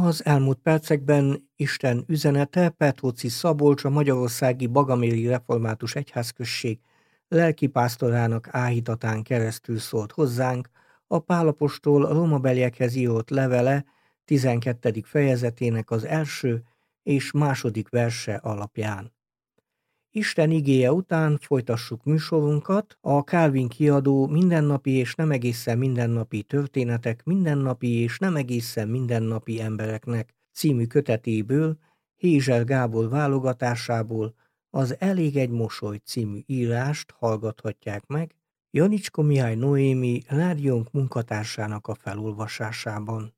Az elmúlt percekben Isten üzenete Petróci Szabolcs, a Magyarországi Bagaméli Református Egyházközség lelkipásztorának áhítatán keresztül szólt hozzánk a Pál apostol a rómabeliekhez írott levele 12. fejezetének az első és második verse alapján. Isten igéje után folytassuk műsorunkat a Calvin kiadó Mindennapi és nem egészen mindennapi történetek mindennapi és nem egészen mindennapi embereknek című kötetéből, Hézser Gábor válogatásából, az Elég egy mosoly című írást hallgathatják meg Janicska Mihály Noémi rádiónk munkatársának a felolvasásában.